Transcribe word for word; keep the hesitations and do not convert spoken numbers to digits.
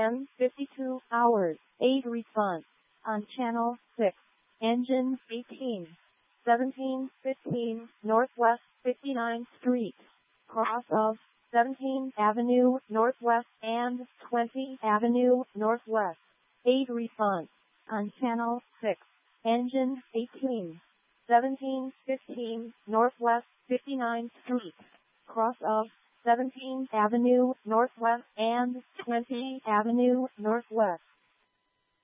ten fifty-two hours, eight response. On channel six, engine eighteen, seventeen fifteen Northwest fifty-ninth Street, cross of seventeenth Avenue Northwest and twentieth Avenue Northwest, eight response. On channel six, engine eighteen, seventeen fifteen Northwest fifty-ninth Street, cross of seventeenth Avenue Northwest and twentieth Avenue Northwest.